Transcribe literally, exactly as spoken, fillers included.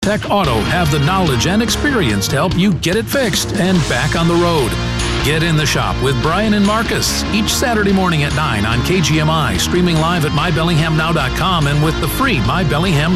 Tech Auto have the knowledge and experience to help you get it fixed and back on the road. Get in the shop with Brian and Marcus each Saturday morning at nine on K G M I, streaming live at my bellingham now dot com and with the free My Bellingham